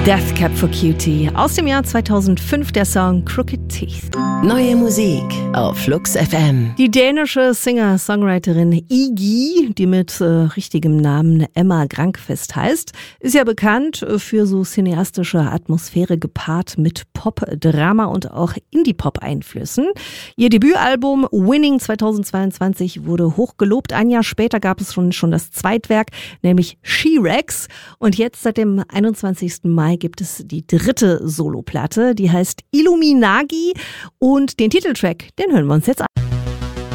Death Cab for Cutie. Aus dem Jahr 2005 der Song Crooked Teeth. Neue Musik auf Flux FM. Die dänische Singer-Songwriterin Iggy, die mit richtigem Namen Emma Grankvist heißt, ist ja bekannt für so cineastische Atmosphäre gepaart mit Pop, Drama und auch Indie-Pop-Einflüssen. Ihr Debütalbum Winning 2022 wurde hochgelobt. Ein Jahr später gab es schon das Zweitwerk, nämlich She-Rex. Und jetzt seit dem 21. Mai gibt es die dritte Soloplatte, die heißt Illuminagi und den Titeltrack, den hören wir uns jetzt an.